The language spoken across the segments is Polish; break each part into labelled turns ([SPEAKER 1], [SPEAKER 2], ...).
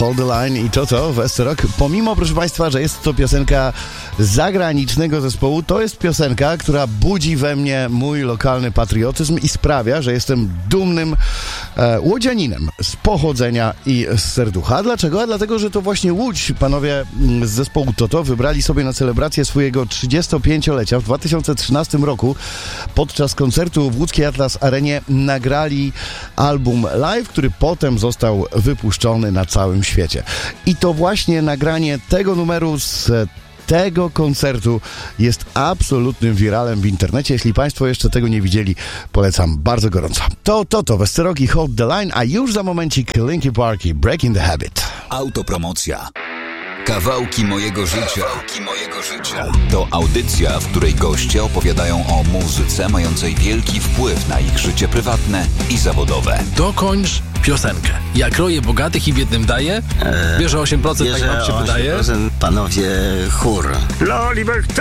[SPEAKER 1] Hold the Line i to w SC Rock. Pomimo, proszę Państwa, że jest to piosenka zagranicznego zespołu, to jest piosenka, która budzi we mnie mój lokalny patriotyzm i sprawia, że jestem dumnym łodzianinem z pochodzenia i z serducha. Dlaczego? A dlatego, że to właśnie Łódź, panowie z zespołu Toto, wybrali sobie na celebrację swojego 35-lecia w 2013 roku. Podczas koncertu w łódzkiej Atlas Arenie nagrali album live, który potem został wypuszczony na całym świecie. I to właśnie nagranie tego numeru z tego koncertu jest absolutnym wiralem w internecie. Jeśli Państwo jeszcze tego nie widzieli, polecam bardzo gorąco. To w SC Rock i Hold the Line, a już za momencik Linkin Park i Breaking the Habit.
[SPEAKER 2] Autopromocja. Kawałki mojego życia. To audycja, w której goście opowiadają o muzyce mającej wielki wpływ na ich życie prywatne i zawodowe.
[SPEAKER 3] Dokończ piosenkę. Jak roje bogatych i biednym daje? Bierze 8%, tak wam się wydaje?
[SPEAKER 4] Panowie, chór.
[SPEAKER 5] La liberté!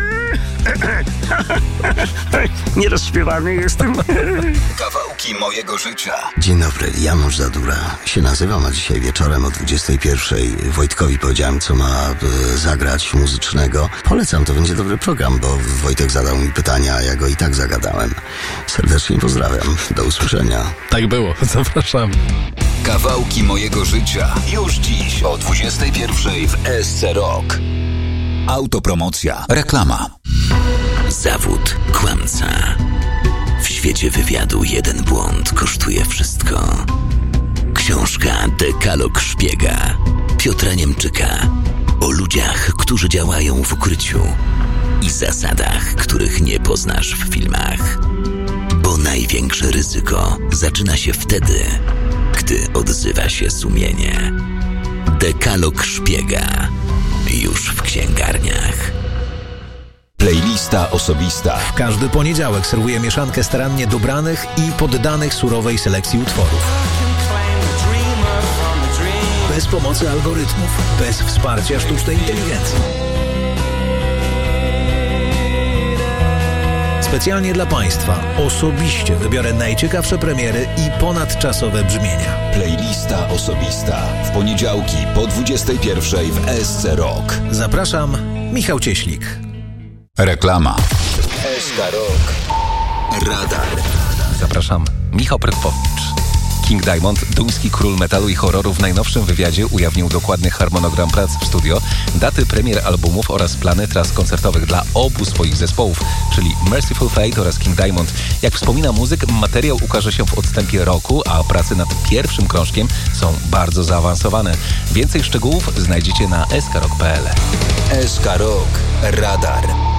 [SPEAKER 5] Nierozśpiewany jestem.
[SPEAKER 2] Kawałki mojego życia.
[SPEAKER 4] Dzień dobry, Janusz Zadura się nazywam, a dzisiaj wieczorem o 21:00 Wojtkowi powiedziałem, co ma zagrać muzycznego. Polecam, to będzie dobry program, bo Wojtek zadał mi pytania, a ja go i tak zagadałem. Serdecznie pozdrawiam, do usłyszenia.
[SPEAKER 3] Tak było, zapraszam.
[SPEAKER 2] Kawałki mojego życia. Już dziś o 21:00 w SC Rock. Autopromocja. Reklama.
[SPEAKER 6] Zawód kłamca. W świecie wywiadu jeden błąd kosztuje wszystko. Książka Dekalog Szpiega Piotra Niemczyka o ludziach, którzy działają w ukryciu i zasadach, których nie poznasz w filmach. Bo największe ryzyko zaczyna się wtedy, gdy odzywa się sumienie. Dekalog Szpiega już w księgarniach.
[SPEAKER 2] Playlista osobista.
[SPEAKER 7] W każdy poniedziałek serwuję mieszankę starannie dobranych i poddanych surowej selekcji utworów. Bez pomocy algorytmów, bez wsparcia sztucznej inteligencji. Specjalnie dla Państwa osobiście wybiorę najciekawsze premiery i ponadczasowe brzmienia.
[SPEAKER 2] Playlista osobista. W poniedziałki po 21:00 w SC Rock.
[SPEAKER 7] Zapraszam, Michał Cieślik.
[SPEAKER 2] Reklama. SK Rock. Radar.
[SPEAKER 8] Zapraszam, Michał Prydkowicz. King Diamond, duński król metalu i horroru, w najnowszym wywiadzie ujawnił dokładny harmonogram prac w studio, daty premier albumów oraz plany tras koncertowych dla obu swoich zespołów, czyli Merciful Fate oraz King Diamond. Jak wspomina muzyk, materiał ukaże się w odstępie roku, a prace nad pierwszym krążkiem są bardzo zaawansowane. Więcej szczegółów znajdziecie na skrock.pl.
[SPEAKER 2] SK Rock. Radar.